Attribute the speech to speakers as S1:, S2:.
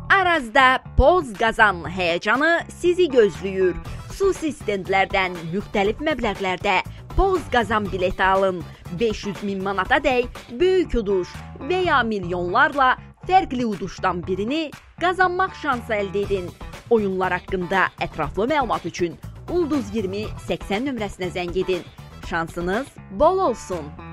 S1: Arazda Poz qazan həyəcanı sizi gözləyir. Xüsusi stendlərdən müxtəlif məbləğlərdə Poz qazan bileti alın. 500.000 manata dək böyük uduş və ya milyonlarla fərqli uduşdan birini qazanmaq şansı əldə edin. Oyunlar haqqında ətraflı məlumat üçün Ulduz 20 80 nömrəsinə zəng edin. Şansınız bol olsun.